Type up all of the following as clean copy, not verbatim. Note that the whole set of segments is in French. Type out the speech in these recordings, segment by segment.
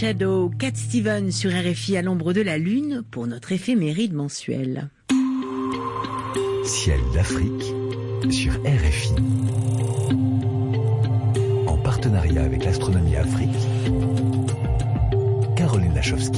Shadow, Cat Stevens sur RFI à l'ombre de la Lune pour notre éphéméride mensuelle. Ciel d'Afrique sur RFI. En partenariat avec l'Astronomie Afrique, Caroline Lachowski.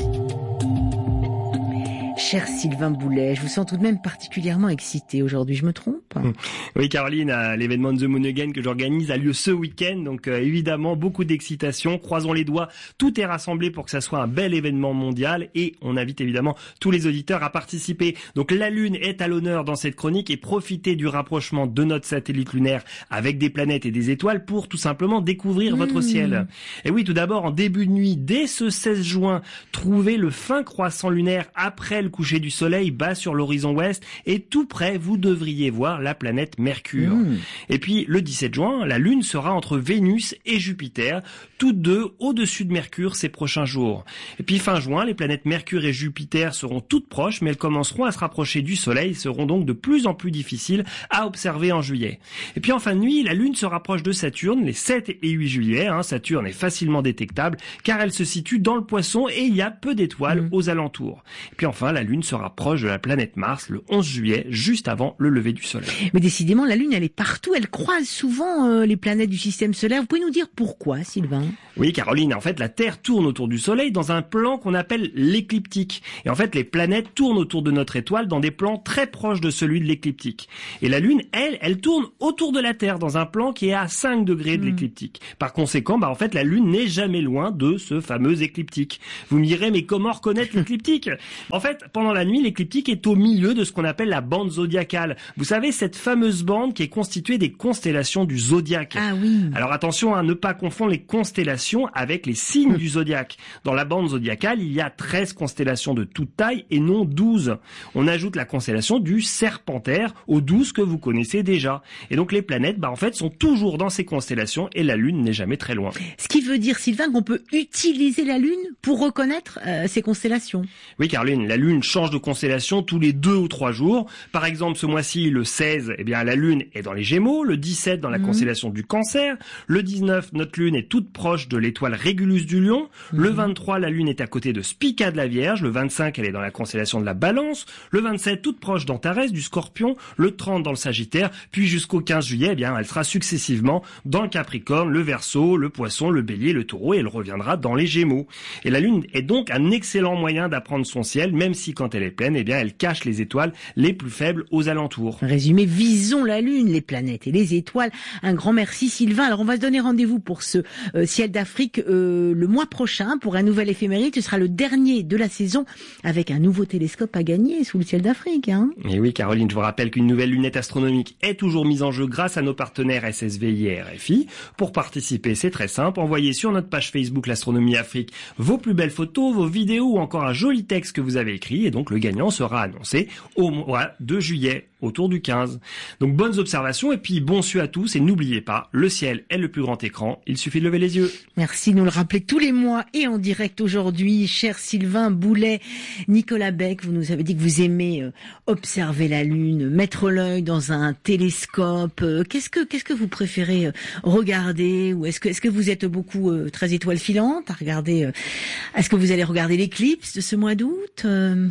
Cher Sylvain Boulet, je vous sens tout de même particulièrement excité aujourd'hui, je me trompe ? Oui Caroline, l'événement The Moon Again que j'organise a lieu ce week-end, donc évidemment beaucoup d'excitation, croisons les doigts, tout est rassemblé pour que ça soit un bel événement mondial et on invite évidemment tous les auditeurs à participer. Donc la Lune est à l'honneur dans cette chronique et profitez du rapprochement de notre satellite lunaire avec des planètes et des étoiles pour tout simplement découvrir votre ciel. Et oui, tout d'abord en début de nuit, dès ce 16 juin, trouvez le fin croissant lunaire après le coucher du soleil bas sur l'horizon ouest et tout près vous devriez voir la planète Mercure. Et puis le 17 juin, la Lune sera entre Vénus et Jupiter, toutes deux au-dessus de Mercure ces prochains jours. Et puis fin juin, les planètes Mercure et Jupiter seront toutes proches mais elles commenceront à se rapprocher du soleil, seront donc de plus en plus difficiles à observer en juillet. Et puis en fin de nuit, la Lune se rapproche de Saturne les 7 et 8 juillet. Saturne est facilement détectable car elle se situe dans le Poisson et il y a peu d'étoiles aux alentours. Et puis enfin, la Lune se rapproche de la planète Mars le 11 juillet, juste avant le lever du soleil. Mais décidément, la Lune, elle est partout, elle croise souvent les planètes du système solaire. Vous pouvez nous dire pourquoi, Sylvain ? Oui, Caroline, en fait, la Terre tourne autour du Soleil dans un plan qu'on appelle l'écliptique. Et en fait, les planètes tournent autour de notre étoile dans des plans très proches de celui de l'écliptique. Et la Lune, elle tourne autour de la Terre dans un plan qui est à 5 degrés de l'écliptique. Par conséquent, en fait, la Lune n'est jamais loin de ce fameux écliptique. Vous me direz, mais comment reconnaître l'écliptique ? En fait, pendant la nuit, l'écliptique est au milieu de ce qu'on appelle la bande zodiacale. Vous savez, cette fameuse bande qui est constituée des constellations du zodiaque. Ah oui. Alors attention à ne pas confondre les constellations avec les signes du zodiaque. Dans la bande zodiacale, il y a 13 constellations de toute taille et non 12. On ajoute la constellation du Serpentaire aux 12 que vous connaissez déjà. Et donc les planètes, en fait, sont toujours dans ces constellations et la Lune n'est jamais très loin. Ce qui veut dire, Sylvain, qu'on peut utiliser la Lune pour reconnaître ces constellations. Oui, Caroline, la Lune change de constellation tous les 2 ou 3 jours. Par exemple, ce mois-ci, le 16, la Lune est dans les Gémeaux, le 17 dans la constellation du Cancer, le 19, notre Lune est toute proche de l'étoile Régulus du Lion, le 23, la Lune est à côté de Spica de la Vierge, le 25, elle est dans la constellation de la Balance, le 27, toute proche d'Antares, du Scorpion, le 30 dans le Sagittaire, puis jusqu'au 15 juillet, elle sera successivement dans le Capricorne, le Verseau, le Poisson, le Bélier, le Taureau, et elle reviendra dans les Gémeaux. Et la Lune est donc un excellent moyen d'apprendre son ciel, même si quand elle est pleine, elle cache les étoiles les plus faibles aux alentours. Résumé, visons la Lune, les planètes et les étoiles. Un grand merci Sylvain. Alors on va se donner rendez-vous pour ce ciel d'Afrique le mois prochain pour un nouvel éphéméride. Ce sera le dernier de la saison avec un nouveau télescope à gagner sous le ciel d'Afrique. Et oui Caroline, je vous rappelle qu'une nouvelle lunette astronomique est toujours mise en jeu grâce à nos partenaires SSVI et RFI. Pour participer, c'est très simple. Envoyez sur notre page Facebook l'Astronomie Afrique vos plus belles photos, vos vidéos ou encore un joli texte que vous avez écrit et donc le gagnant sera annoncé au mois de juillet, autour du 15. Donc bonnes observations et puis bon su à tous et n'oubliez pas, le ciel est le plus grand écran, il suffit de lever les yeux. Merci de nous le rappeler tous les mois et en direct aujourd'hui. Cher Sylvain Boulet, Nicolas Beck, vous nous avez dit que vous aimez observer la Lune, mettre l'œil dans un télescope. Qu'est-ce que vous préférez regarder ou est-ce que vous êtes beaucoup très étoile filante à regarder est-ce que vous allez regarder l'éclipse de ce mois d'août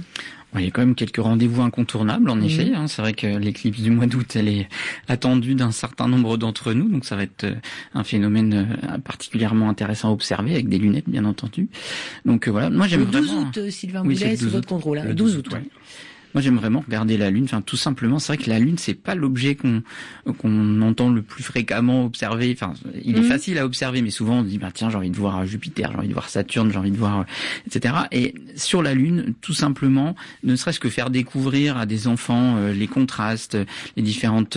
Il y a quand même quelques rendez-vous incontournables, en effet. C'est vrai que l'éclipse du mois d'août, elle est attendue d'un certain nombre d'entre nous, donc ça va être un phénomène particulièrement intéressant à observer, avec des lunettes, bien entendu. Donc voilà, moi j'aime vraiment... Le 12 août, Sylvain Boulet, sous votre contrôle. Le 12 août, ouais. Moi, j'aime vraiment regarder la Lune. Tout simplement, c'est vrai que la Lune, c'est pas l'objet qu'on entend le plus fréquemment observer. Il est facile à observer, mais souvent on se dit, tiens, j'ai envie de voir Jupiter, j'ai envie de voir Saturne, j'ai envie de voir, etc. Et sur la Lune, tout simplement, ne serait-ce que faire découvrir à des enfants les contrastes, les différentes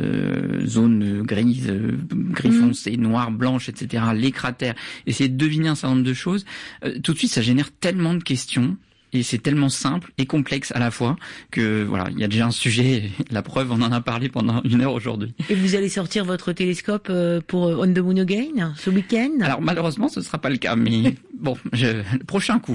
zones grises, gris foncé, noir, blanche, etc., les cratères, essayer de deviner un certain nombre de choses. Tout de suite, ça génère tellement de questions et c'est tellement simple et complexe à la fois que voilà, il y a déjà un sujet. La preuve, on en a parlé pendant 1 heure aujourd'hui. Et vous allez sortir votre télescope pour On the Moon Again ce week-end? Alors malheureusement, ce sera pas le cas, mais bon, le prochain coup.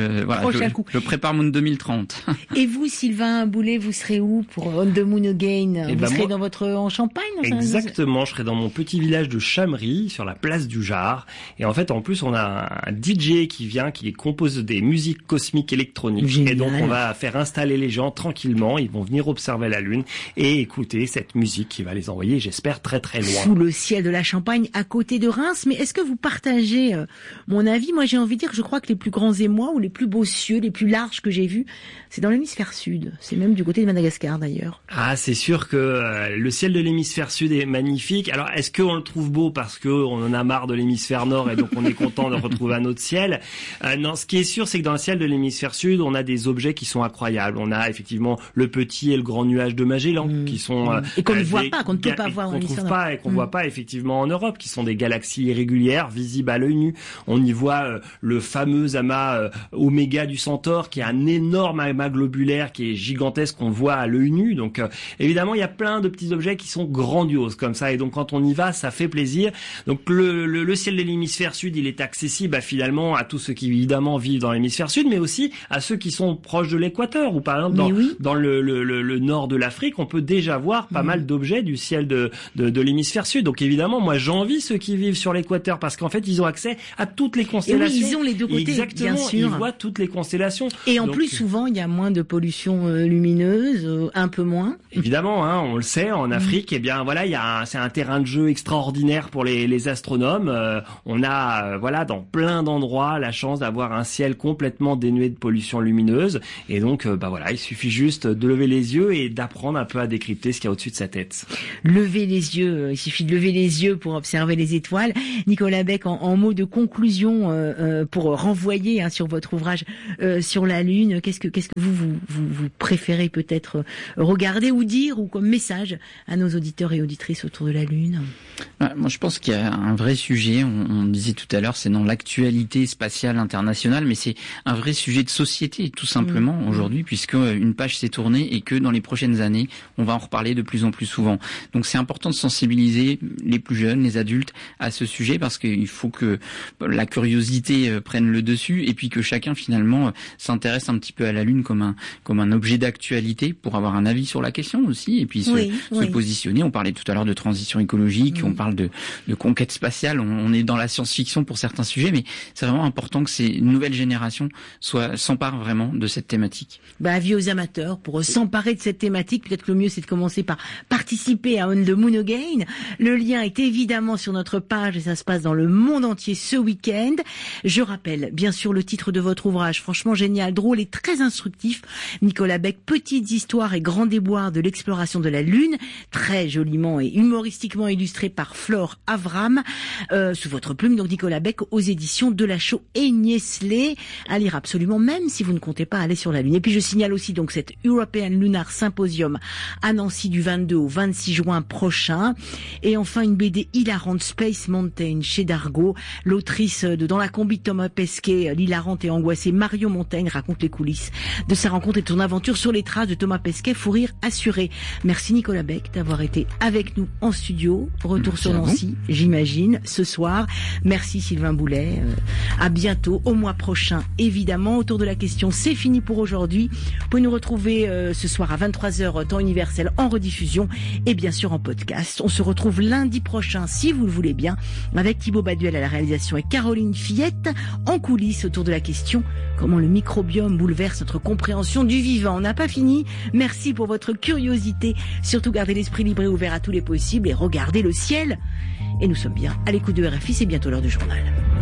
Je prépare mon 2030. Et vous, Sylvain Boulet, vous serez où pour On the Moon Again? Vous serez en Champagne? Exactement, je serai dans mon petit village de Chamery, sur la place du Jard. Et en fait, en plus, on a un DJ qui vient, qui compose des musiques cosmiques électroniques. Génial. Et donc, on va faire installer les gens tranquillement. Ils vont venir observer la Lune et écouter cette musique qui va les envoyer, j'espère, très très loin. Sous le ciel de la Champagne, à côté de Reims. Mais est-ce que vous partagez mon avis? Moi, j'ai envie de dire que je crois que les plus grands émois ou les plus beaux cieux, les plus larges que j'ai vus, c'est dans l'hémisphère sud. C'est même du côté de Madagascar, d'ailleurs. Ah, c'est sûr que le ciel de l'hémisphère sud est magnifique. Alors, est-ce qu'on le trouve beau parce qu'on en a marre de l'hémisphère nord et donc on est content de retrouver un autre ciel? Non, ce qui est sûr, c'est que dans le ciel de l'hémisphère sud, on a des objets qui sont incroyables. On a effectivement le petit et le grand nuage de Magellan, qui sont et qu'on ne voit pas, qu'on ne peut pas voir, qu'on trouve pas et qu'on voit pas effectivement en Europe, qui sont des galaxies irrégulières visibles à l'œil nu. On y voit le fameux amas Oméga du Centaure, qui est un énorme amas globulaire qui est gigantesque, qu'on voit à l'œil nu. Donc évidemment, il y a plein de petits objets qui sont grandioses comme ça, et donc quand on y va, ça fait plaisir. Donc le ciel de l'hémisphère sud, il est accessible finalement à tous ceux qui évidemment vivent dans l'hémisphère sud, mais aussi à ceux qui sont proches de l'équateur, ou par exemple dans le nord de l'Afrique, on peut déjà voir pas mal d'objets du ciel de l'hémisphère sud. Donc évidemment, moi j'envie ceux qui vivent sur l'équateur, parce qu'en fait ils ont accès à toutes les constellations. Et oui, ils ont les deux côtés. Exactement, bien sûr. Ils voient toutes les constellations. Et en plus, souvent, il y a moins de pollution lumineuse, un peu moins. Évidemment, on le sait, en Afrique, eh bien voilà, c'est un terrain de jeu extraordinaire pour les astronomes. On a dans plein d'endroits la chance d'avoir un ciel complètement dénué de pollution lumineuse, et donc il suffit juste de lever les yeux et d'apprendre un peu à décrypter ce qu'il y a au-dessus de sa tête. Lever les yeux, il suffit de lever les yeux pour observer les étoiles. Nicolas Beck, en mot de conclusion pour renvoyer sur votre ouvrage sur la Lune, qu'est-ce que vous préférez peut-être regarder ou dire, ou comme message à nos auditeurs et auditrices autour de la Lune? Moi, je pense qu'il y a un vrai sujet, on disait tout à l'heure, c'est dans l'actualité spatiale internationale, mais c'est un vrai sujet de société, tout simplement, aujourd'hui, puisque une page s'est tournée et que dans les prochaines années, on va en reparler de plus en plus souvent. Donc c'est important de sensibiliser les plus jeunes, les adultes, à ce sujet, parce qu'il faut que la curiosité prenne le dessus, et puis que chacun, finalement, s'intéresse un petit peu à la Lune comme un objet d'actualité, pour avoir un avis sur la question aussi, et puis se positionner. On parlait tout à l'heure de transition écologique, on parle de conquête spatiale, on est dans la science-fiction pour certains sujets, mais c'est vraiment important que ces nouvelles générations s'emparent vraiment de cette thématique. Avis aux amateurs, pour s'emparer de cette thématique, peut-être que le mieux c'est de commencer par participer à On the Moon Again. Le lien est évidemment sur notre page et ça se passe dans le monde entier ce week-end. Je rappelle bien sûr le titre de votre ouvrage, franchement génial, drôle et très instructif. Nicolas Beck, Petites histoires et grands déboires de l'exploration de la Lune, très joliment et humoristiquement illustré par Flore Avram, sous votre plume, donc Nicolas Beck, aux éditions Delachaux et Niesley, à lire absolument, même si vous ne comptez pas aller sur la Lune. Et puis je signale aussi donc cet European Lunar Symposium à Nancy du 22 au 26 juin prochain. Et enfin une BD hilarante, Space Mountain, chez Dargaud. L'autrice de Dans la combi de Thomas Pesquet, l'hilarante et angoissée Marion Montaigne raconte les coulisses de sa rencontre et de son aventure sur les traces de Thomas Pesquet, fou rire assuré. Merci Nicolas Beck d'avoir été avec nous en studio. Retour sur Nancy, j'imagine, ce soir. Merci Sylvain Boulet. À bientôt, au mois prochain, évidemment. Autour de la question, c'est fini pour aujourd'hui. Vous pouvez nous retrouver ce soir à 23h, temps universel, en rediffusion et bien sûr en podcast. On se retrouve lundi prochain, si vous le voulez bien, avec Thibaut Baduel à la réalisation et Caroline Fillette en coulisses autour de la question comment le microbiome bouleverse notre compréhension du vivant. On n'a pas fini. Merci pour votre curiosité. Surtout gardez l'esprit libre et ouvert à tous les possibles et regardez le ciel. Et nous sommes bien à l'écoute de RFI, c'est bientôt l'heure du journal.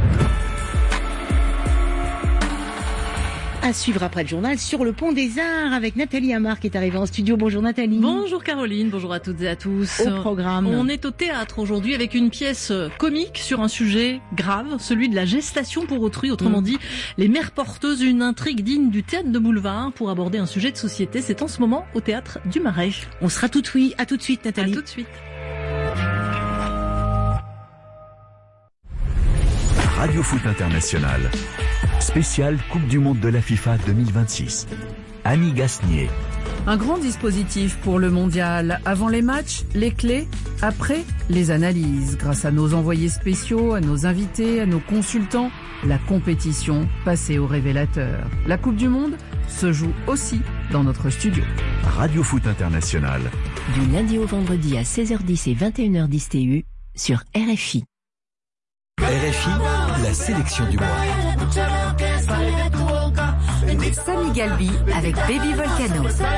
À suivre après le journal sur le pont des Arts avec Nathalie Amar qui est arrivée en studio. Bonjour Nathalie. Bonjour Caroline, bonjour à toutes et à tous. Au programme. On est au théâtre aujourd'hui avec une pièce comique sur un sujet grave, celui de la gestation pour autrui, autrement dit les mères porteuses, une intrigue digne du théâtre de boulevard pour aborder un sujet de société. C'est en ce moment au théâtre du Marais. On sera tout oui. À tout de suite Nathalie. À tout de suite. Radio Foot International Spécial Coupe du Monde de la FIFA 2026. Annie Gasnier. Un grand dispositif pour le mondial. Avant les matchs, les clés. Après, les analyses. Grâce à nos envoyés spéciaux, à nos invités, à nos consultants, la compétition passée au révélateur. La Coupe du Monde se joue aussi dans notre studio. Radio Foot International. Du lundi au vendredi à 16h10 et 21h10 TU sur RFI. RFI, la sélection du mois. Samy Galbi avec Baby Volcano.